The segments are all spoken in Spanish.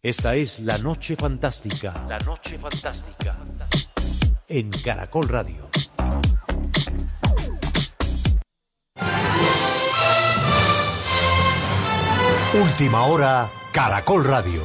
Esta es La Noche Fantástica. La Noche Fantástica. En Caracol Radio. Última hora, Caracol Radio.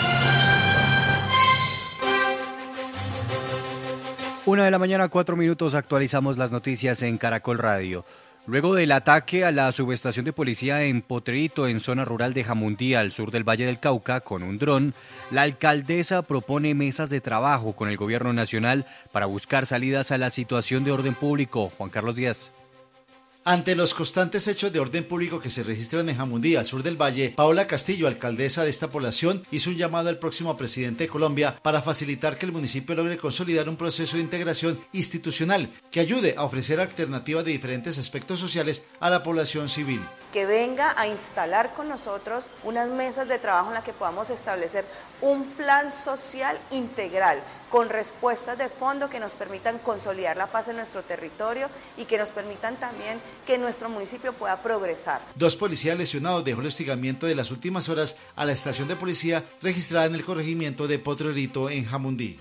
1:04 a.m, actualizamos las noticias en Caracol Radio. Luego del ataque a la subestación de policía en Potrerito, en zona rural de Jamundí, al sur del Valle del Cauca, con un dron, la alcaldesa propone mesas de trabajo con el gobierno nacional para buscar salidas a la situación de orden público. Juan Carlos Díaz. Ante los constantes hechos de orden público que se registran en Jamundí, al sur del valle, Paola Castillo, alcaldesa de esta población, hizo un llamado al próximo presidente de Colombia para facilitar que el municipio logre consolidar un proceso de integración institucional que ayude a ofrecer alternativas de diferentes aspectos sociales a la población civil. Que venga a instalar con nosotros unas mesas de trabajo en las que podamos establecer un plan social integral con respuestas de fondo que nos permitan consolidar la paz en nuestro territorio y que nos permitan también que nuestro municipio pueda progresar. 2 policías lesionados dejó el hostigamiento de las últimas horas a la estación de policía registrada en el corregimiento de Potrerito en Jamundí.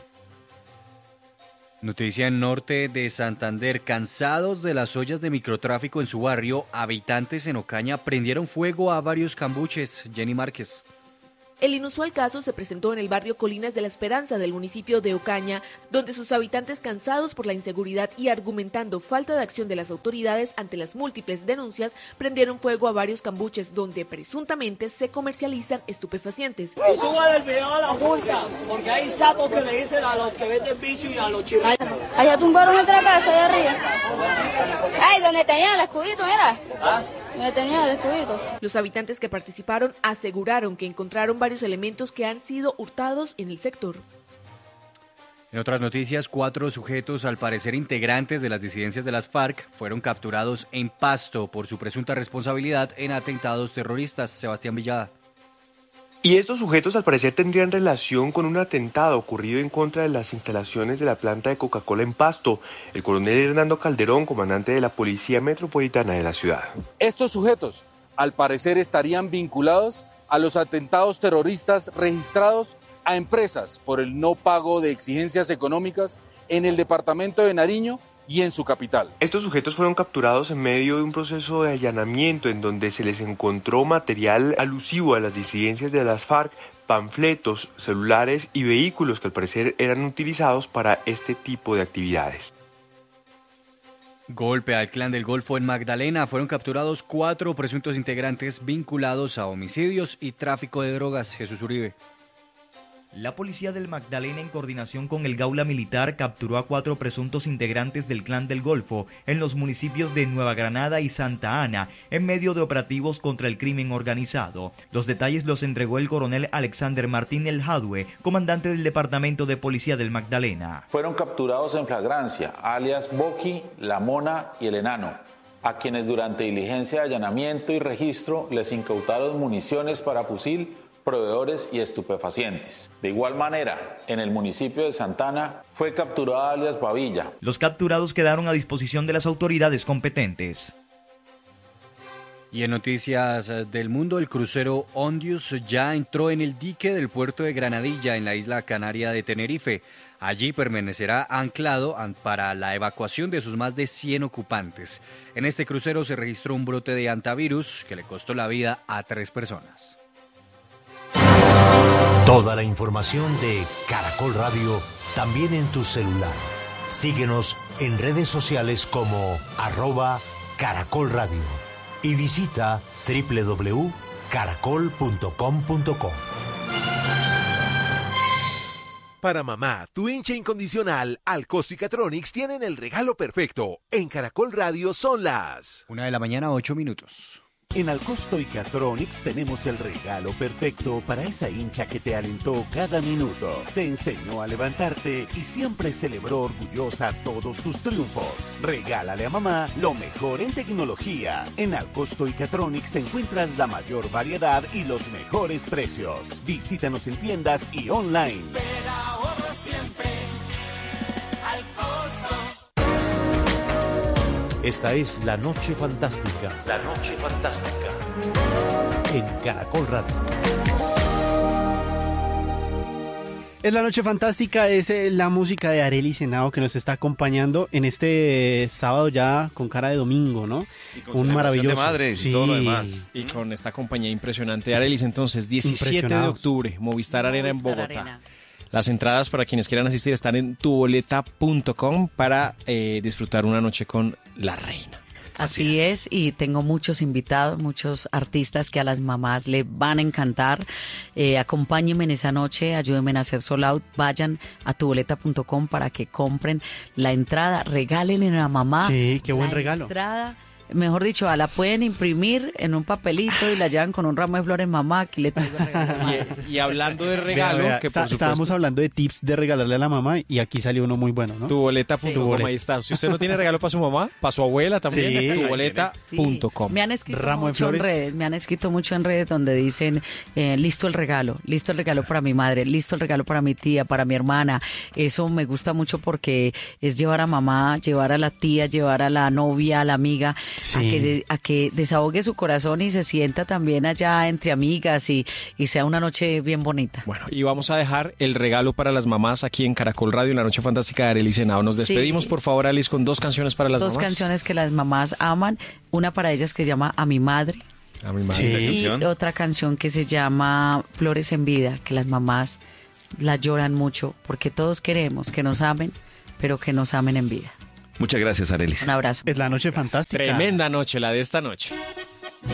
Noticia en norte de Santander. Cansados de las ollas de microtráfico en su barrio, habitantes en Ocaña prendieron fuego a varios cambuches. Jenny Márquez. El inusual caso se presentó en el barrio Colinas de la Esperanza del municipio de Ocaña, donde sus habitantes, cansados por la inseguridad y argumentando falta de acción de las autoridades ante las múltiples denuncias, prendieron fuego a varios cambuches donde presuntamente se comercializan estupefacientes. Suba del video a la multa, porque hay sapos que le dicen a los que venden vicio y a los chirrayos. Allá tumbaron otra casa allá arriba. Ay, donde tenían el escudito, mira. Me tenía el escudito. Los habitantes que participaron aseguraron que encontraron varios elementos que han sido hurtados en el sector. En otras noticias, 4 sujetos, al parecer integrantes de las disidencias de las FARC, fueron capturados en Pasto por su presunta responsabilidad en atentados terroristas. Sebastián Villada. Y estos sujetos al parecer tendrían relación con un atentado ocurrido en contra de las instalaciones de la planta de Coca-Cola en Pasto. El coronel Hernando Calderón, comandante de la Policía Metropolitana de la ciudad. Estos sujetos al parecer estarían vinculados a los atentados terroristas registrados a empresas por el no pago de exigencias económicas en el departamento de Nariño y en su capital. Estos sujetos fueron capturados en medio de un proceso de allanamiento en donde se les encontró material alusivo a las disidencias de las FARC, panfletos, celulares y vehículos que al parecer eran utilizados para este tipo de actividades. Golpe al Clan del Golfo en Magdalena. Fueron capturados 4 presuntos integrantes vinculados a homicidios y tráfico de drogas. Jesús Uribe. La policía del Magdalena, en coordinación con el Gaula Militar, capturó a 4 presuntos integrantes del Clan del Golfo en los municipios de Nueva Granada y Santa Ana, en medio de operativos contra el crimen organizado. Los detalles los entregó el coronel Alexander Martín El Jadue, comandante del Departamento de Policía del Magdalena. Fueron capturados en flagrancia, alias Boqui, La Mona y El Enano, a quienes durante diligencia de allanamiento y registro les incautaron municiones para fusil, proveedores y estupefacientes. De igual manera, en el municipio de Santana fue capturada alias Babilla. Los capturados quedaron a disposición de las autoridades competentes. Y en noticias del mundo, el crucero Ondius ya entró en el dique del puerto de Granadilla, en la isla canaria de Tenerife. Allí permanecerá anclado para la evacuación de sus más de 100 ocupantes. En este crucero se registró un brote de hantavirus que le costó la vida a 3 personas. Toda la información de Caracol Radio también en tu celular. Síguenos en redes sociales como @Caracol Radio y visita www.caracol.com.co. Para mamá, tu hincha incondicional, Alcosto y Catronics tienen el regalo perfecto. En Caracol Radio son las 1:08 a.m. En Alcosto y Catronics tenemos el regalo perfecto para esa hincha que te alentó cada minuto, te enseñó a levantarte y siempre celebró orgullosa todos tus triunfos. Regálale a mamá lo mejor en tecnología. En Alcosto y Catronics encuentras la mayor variedad y los mejores precios. Visítanos en tiendas y online. Pero ahorro siempre, Alcosto. Esta es La Noche Fantástica. La Noche Fantástica. En Caracol Radio. Es la noche fantástica, es la música de Arelis Henao que nos está acompañando en este sábado ya con cara de domingo, ¿no? Y con un maravilloso de madres y todo lo demás. Y con esta compañía impresionante de Arelis, entonces 17 de octubre, Movistar Arena en Bogotá. Arena. Las entradas para quienes quieran asistir están en tuboleta.com para disfrutar una noche con la reina. Así es, y tengo muchos invitados, muchos artistas que a las mamás le van a encantar. Acompáñenme en esa noche, ayúdenme a hacer sold out, vayan a tuboleta.com para que compren la entrada, regálenle a la mamá. Sí, qué buen regalo. Entrada. Mejor dicho, la pueden imprimir en un papelito y la llevan con un ramo de flores, mamá, aquí le traigo el regalo. Y hablando de regalo, vea, que por supuesto, estábamos hablando de tips de regalarle a la mamá y aquí salió uno muy bueno, ¿no? Tuboleta.com, ahí está. Si usted no tiene regalo para su mamá, para su abuela también, sí, tuboleta.com. Me han escrito mucho en redes donde dicen, listo el regalo para mi madre, listo el regalo para mi tía, para mi hermana. Eso me gusta mucho porque es llevar a mamá, llevar a la tía, llevar a la novia, a la amiga, sí, a que desahogue su corazón y se sienta también allá entre amigas y sea una noche bien bonita. Bueno, y vamos a dejar el regalo para las mamás aquí en Caracol Radio en la noche fantástica de Arelis Henao. Nos despedimos, por favor, Alice, con 2 canciones para las mamás. 2 canciones que las mamás aman, una para ellas que se llama A mi madre. A mi madre. Sí. Y otra canción que se llama Flores en vida, que las mamás la lloran mucho porque todos queremos que nos amen, pero que nos amen en vida. Muchas gracias, Arelis. Un abrazo. Es la noche fantástica. Tremenda noche, la de esta noche.